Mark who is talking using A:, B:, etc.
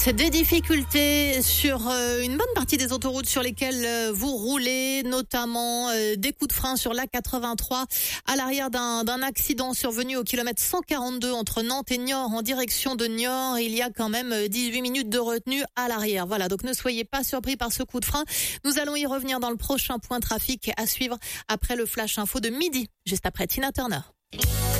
A: Des difficultés sur une bonne partie des autoroutes sur lesquelles vous roulez, notamment des coups de frein sur l'A83 à l'arrière d'un accident survenu au kilomètre 142 entre Nantes et Niort en direction de Niort. Il y a quand même 18 minutes de retenue à l'arrière. Voilà, donc ne soyez pas surpris par ce coup de frein. Nous allons y revenir dans le prochain point trafic à suivre après le flash info de midi, juste après Tina Turner.